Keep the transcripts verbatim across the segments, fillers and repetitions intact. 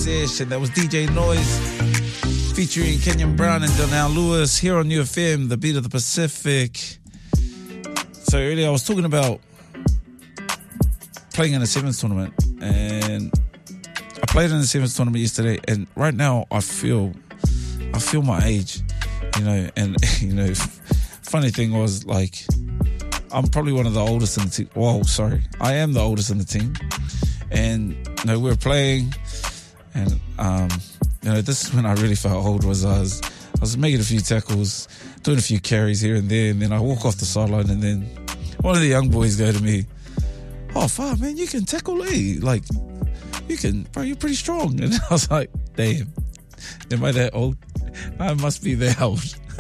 Sesh, and that was D J Noise featuring Kenyon Brown and Donnell Lewis here on U F M, the beat of the Pacific. So earlier I was talking about playing in a sevens tournament, and I played in a sevens tournament yesterday, and right now I feel I feel my age, you know, and you know, funny thing was, like, I'm probably one of the oldest in the team. Whoa, sorry. I am the oldest in the team. And, you know, we were playing, and, um, you know, this is when I really felt old, was I was, I was making a few tackles, doing a few carries here and there, and then I walk off the sideline, and then one of the young boys go to me, "Oh, fuck, man, you can tackle, eh? Like, you can, bro, you're pretty strong." And I was like, damn, am I that old? I must be that old.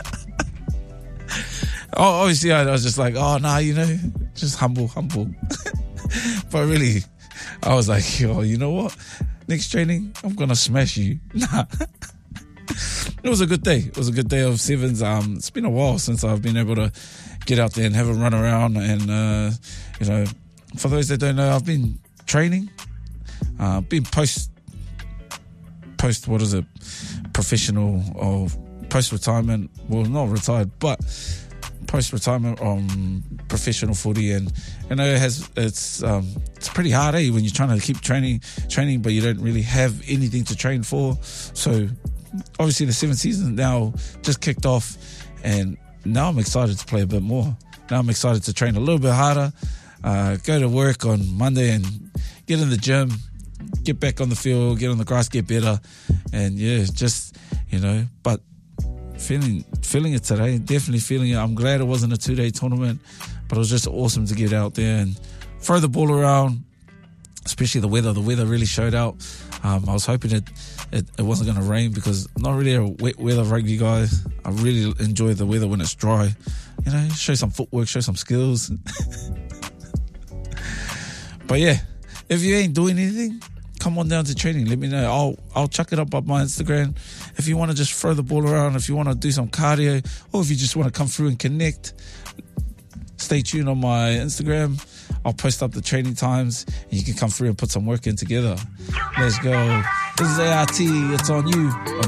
Oh, obviously, I was just like, oh, nah, you know, just humble, humble. But really, I was like, oh, you know what? Next training, I'm going to smash you. Nah. It was a good day. It was a good day of sevens. Um, it's been a while since I've been able to get out there and have a run around. And, uh, you know, for those that don't know, I've been training. Uh, been post, post, what is it, professional or post-retirement. Well, not retired, but post-retirement um professional footy, and you know it has it's um it's pretty hard, eh, when you're trying to keep training training but you don't really have anything to train for. So obviously the seventh season now just kicked off, and now I'm excited to play a bit more. Now I'm excited to train a little bit harder, uh go to work on Monday and get in the gym, get back on the field, get on the grass, get better, and yeah, just, you know, but Feeling feeling it today, definitely feeling it. I'm glad it wasn't a two-day tournament, but it was just awesome to get out there and throw the ball around, especially the weather. The weather really showed out. Um, I was hoping it, it, it wasn't going to rain, because I'm not really a wet weather rugby guy. I really enjoy the weather when it's dry. You know, show some footwork, show some skills. But yeah, if you ain't doing anything, come on down to training. Let me know. I'll I'll chuck it up on my Instagram. If you want to just throw the ball around, if you want to do some cardio, or if you just want to come through and connect, stay tuned on my Instagram. I'll post up the training times, and you can come through and put some work in together. Let's go. This is A R T. It's on you.